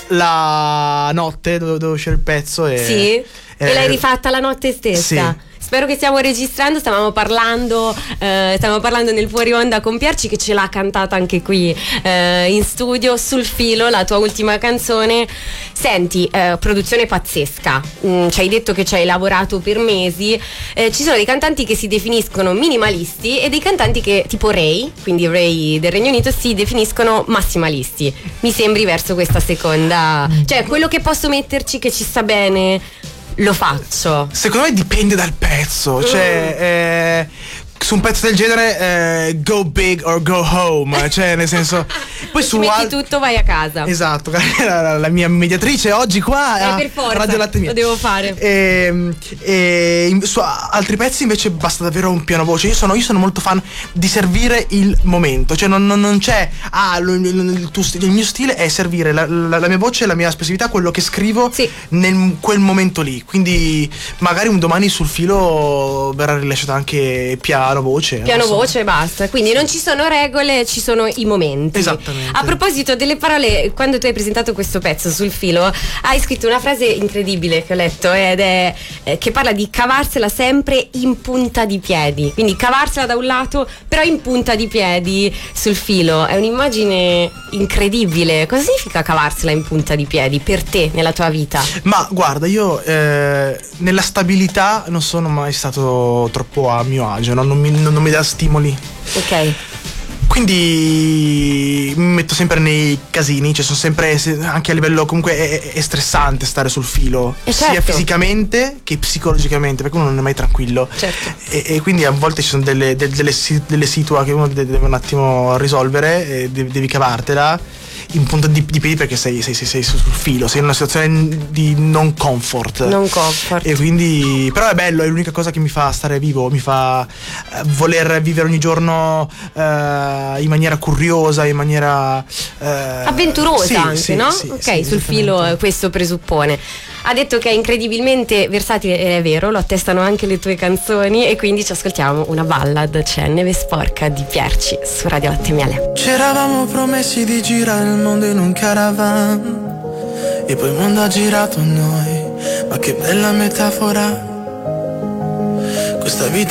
la notte dove uscire il pezzo e l'hai rifatta la notte stessa? Sì. Spero che stiamo registrando, stavamo parlando nel fuori onda con Pierci, che ce l'ha cantata anche qui in studio. Sul filo, la tua ultima canzone. Senti, produzione pazzesca, ci hai detto che ci hai lavorato per mesi. Ci sono dei cantanti che si definiscono minimalisti e dei cantanti che, tipo Ray, quindi Ray del Regno Unito, si definiscono massimalisti. Mi sembri verso questa seconda, cioè quello che posso metterci che ci sta bene lo faccio. Secondo me dipende dal pezzo, cioè su un pezzo del genere go big or go home, cioè nel senso poi su metti tutto, vai a casa. Esatto, la mia mediatrice oggi qua per forza, Radio Latte Mia. lo devo fare. Su altri pezzi invece basta davvero un piano voce. Io sono molto fan di servire il momento, cioè non c'è il mio stile è servire la mia voce, la mia espressività, quello che scrivo nel quel momento lì. Quindi magari un domani sul filo verrà rilasciato anche piano voce e basta. Quindi non ci sono regole, ci sono i momenti. Esattamente. A proposito delle parole, quando tu hai presentato questo pezzo sul filo, hai scritto una frase incredibile che ho letto ed è che parla di cavarsela sempre in punta di piedi. Quindi cavarsela da un lato, però in punta di piedi sul filo. È un'immagine incredibile. Cosa significa cavarsela in punta di piedi per te nella tua vita? Ma guarda, io nella stabilità non sono mai stato troppo a mio agio, non mi dà stimoli. Ok. Quindi mi metto sempre nei casini, cioè sono sempre, anche a livello comunque è stressante stare sul filo, sia fisicamente che psicologicamente, perché uno non è mai tranquillo. Certo. E quindi a volte ci sono delle situazioni che uno deve un attimo risolvere e devi cavartela in punta di piedi perché sei sul filo, sei in una situazione di non comfort. E quindi, però è bello, è l'unica cosa che mi fa stare vivo, mi fa voler vivere ogni giorno in maniera curiosa, in maniera avventurosa anche, no? Ok, sul filo questo presuppone. Ha detto che è incredibilmente versatile ed è vero, lo attestano anche le tue canzoni, e quindi ci ascoltiamo una ballad, c'è Neve sporca di Pierci su Radio Latte Miele. C'eravamo promessi di girare il mondo in un caravan e poi il mondo ha girato a noi, ma che bella metafora. Questa vita